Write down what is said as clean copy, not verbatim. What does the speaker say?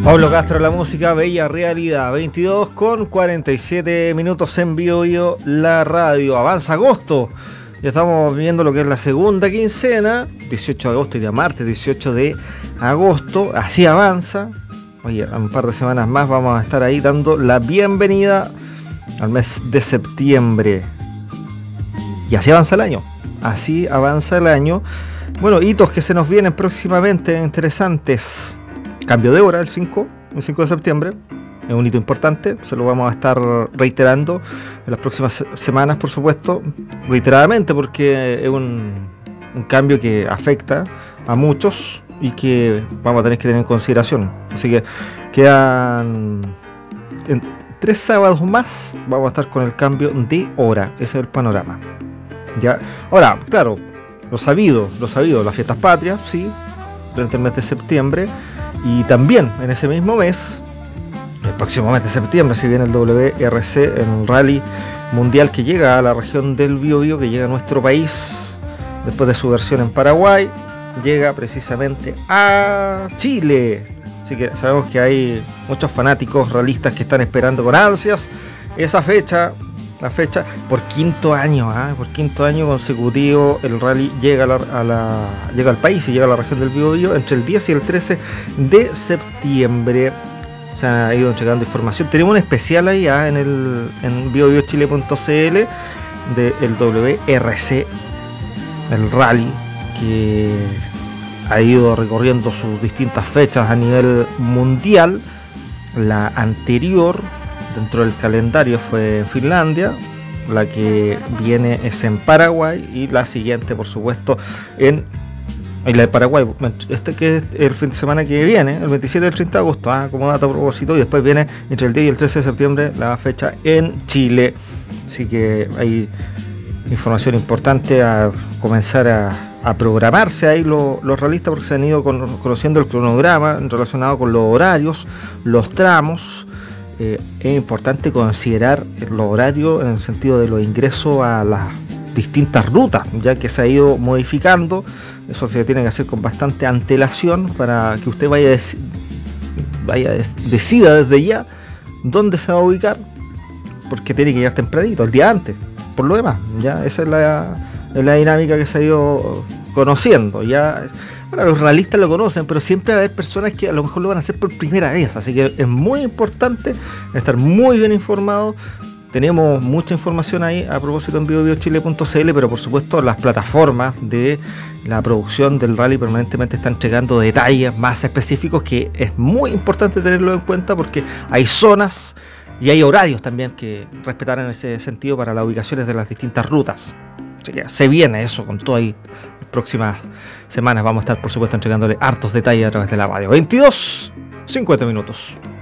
Pablo Castro, la música, bella realidad. 22 con 47 minutos en Bio la radio. Avanza agosto. Ya estamos viendo lo que es la segunda quincena, 18 de agosto y día martes 18 de agosto. Así avanza. Oye, en un par de semanas más vamos a estar ahí dando la bienvenida al mes de septiembre. Y así avanza el año. Así avanza el año. Bueno, hitos que se nos vienen próximamente interesantes. Cambio de hora el 5 de septiembre. Es un hito importante. Se lo vamos a estar reiterando en las próximas semanas, por supuesto. Reiteradamente, porque es un cambio que afecta a muchos y que vamos a tener que tener en consideración. Así que quedan 3 sábados más. Vamos a estar con el cambio de hora. Ese es el panorama. Ya. Ahora, claro, lo sabido, las fiestas patrias, sí, durante el mes de septiembre. Y también en ese mismo mes, el próximo mes de septiembre, si viene el WRC, en el rally mundial que llega a la región del Biobío, que llega a nuestro país, después de su versión en Paraguay, llega precisamente a Chile. Así que sabemos que hay muchos fanáticos rallistas que están esperando con ansias esa fecha. La fecha, por quinto año consecutivo, el rally llega llega al país y llega a la región del Biobío entre el 10 y el 13 de septiembre. Se ha ido entregando información. Tenemos un especial ahí en biobiochile.cl del WRC, el rally, que ha ido recorriendo sus distintas fechas a nivel mundial. La anterior dentro del calendario fue en Finlandia, la que viene es en Paraguay y la siguiente, por supuesto, en la de Paraguay, que es el fin de semana que viene, el 27 y el 30 de agosto, como dato a propósito, y después viene entre el 10 y el 13 de septiembre la fecha en Chile. Así que hay información importante a comenzar a programarse ahí los realistas, porque se han ido conociendo el cronograma relacionado con los horarios, los tramos. Es importante considerar los horarios en el sentido de los ingresos a las distintas rutas, ya que se ha ido modificando. Eso se tiene que hacer con bastante antelación para que usted decida desde ya dónde se va a ubicar, porque tiene que llegar tempranito, el día antes. Por lo demás, ya esa es la dinámica que se ha ido conociendo. Ya, bueno, los realistas lo conocen, pero siempre va a haber personas que a lo mejor lo van a hacer por primera vez, así que es muy importante estar muy bien informado. Tenemos mucha información ahí a propósito en biobiochile.cl, pero por supuesto las plataformas de la producción del rally permanentemente están entregando detalles más específicos, que es muy importante tenerlo en cuenta, porque hay zonas y hay horarios también que respetar en ese sentido para las ubicaciones de las distintas rutas. Así que se viene eso con todo ahí. Próximas semanas vamos a estar, por supuesto, entregándole hartos detalles a través de la radio. 22:50 minutos.